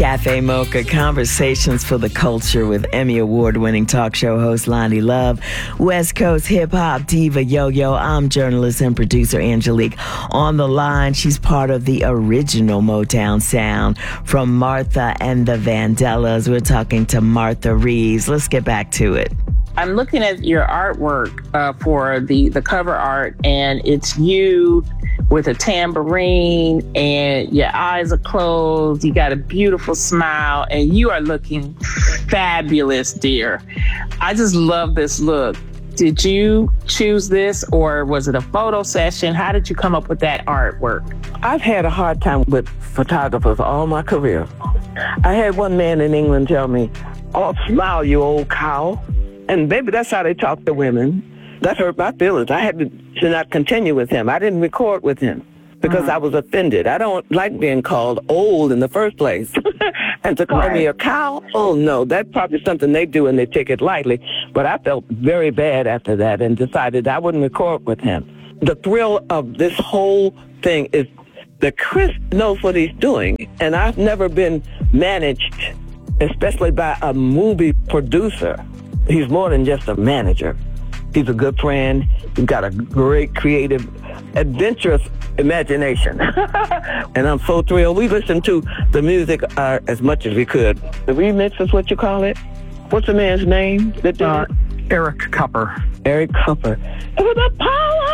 Cafe Mocha, conversations for the culture with Emmy Award-winning talk show host Lonnie Love, West Coast hip-hop diva Yo-Yo. I'm journalist and producer Angelique. On the line, she's part of the original Motown sound from Martha and the Vandellas. We're talking to Martha Reeves. Let's get back to it. I'm looking at your artwork for the cover art, and it's you with a tambourine, and your eyes are closed. You got a beautiful smile, and you are looking fabulous, dear. I just love this look. Did you choose this, or was it a photo session? How did you come up with that artwork? I've had a hard time with photographers all my career. I had one man in England tell me, "Oh, smile, you old cow." And baby, that's how they talk to women. That hurt my feelings. I had to not continue with him. I didn't record with him because I was offended. I don't like being called old in the first place. And to call me a cow? Oh, no. That's probably something they do and they take it lightly. But I felt very bad after that and decided I wouldn't record with him. The thrill of this whole thing is that Chris knows what he's doing. And I've never been managed, especially by a movie producer. He's more than just a manager. He's a good friend. He's got a great, creative, adventurous imagination. And I'm so thrilled. We listened to the music as much as we could. The remix is what you call it? What's the man's name that did it? Eric Cupper. Eric Cupper. It was a power!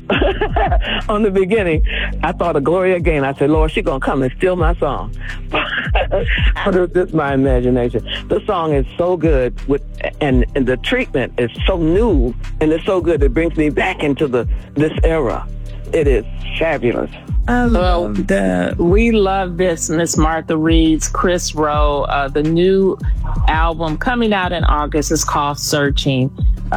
On the beginning, I thought of Gloria Gaynor. I said, Lord, she's going to come and steal my song. But it was my imagination. The song is so good, and the treatment is so new, and it's so good. It brings me back into this era. It is fabulous. I love that. We love this, Miss Martha Reeves, Chris Rowe. The new album coming out in August is called Searching.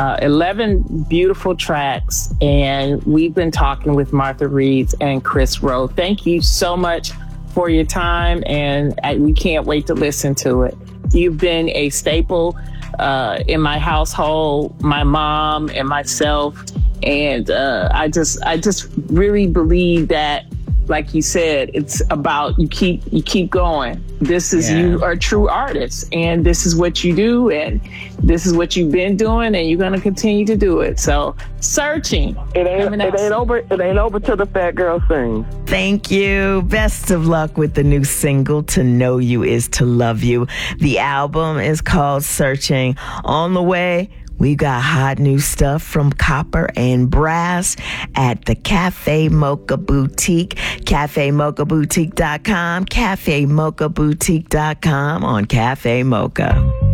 11 beautiful tracks, and we've been talking with Martha Reeves and Chris Rowe. Thank you so much for your time, and we can't wait to listen to it. You've been a staple in my household, my mom and myself, and I just really believe that, like you said, it's about you keep going. This is You are a true artist, and this is what you do, and this is what you've been doing, and you're gonna continue to do it. So, Searching. It ain't over till the fat girl sings. Thank you. Best of luck with the new single, To Know You Is to Love You. The album is called Searching. On the way, we've got hot new stuff from Copper and Brass at the Cafe Mocha Boutique. CafeMochaBoutique.com, CafeMochaBoutique.com on Cafe Mocha.